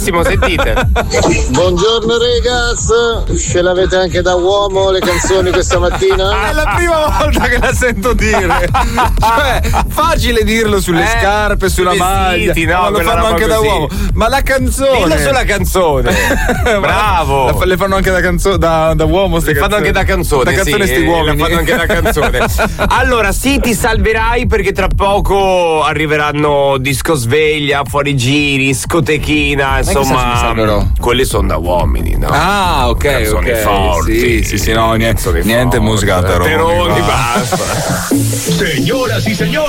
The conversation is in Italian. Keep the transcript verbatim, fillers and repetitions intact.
benissimo, sentite. Buongiorno ragazzi, ce l'avete anche da uomo le canzoni questa mattina? È la prima volta che la sento dire. Cioè, facile dirlo sulle Eh, scarpe, sulla vestiti, maglia, no, ma lo quella fanno roba anche da così. uomo. Ma la canzone. Dillo sulla canzone. Bravo. La- le fanno anche da canzone, da, da uomo. Le fanno anche da canzone. Da canzone sì, sti eh, uomini. le fanno anche da canzone. Allora, sì, ti salverai perché tra poco arriveranno disco sveglia, fuori giri, scotechina, che senso mi insomma. salverò? Quelli sono da uomini, no? Ah, ok, Canzoni ok. forti. Sì, sì, sì, no, niente, Canzoni niente forti. musica da Teroni. Teroni, va. basta. Señoras y señores,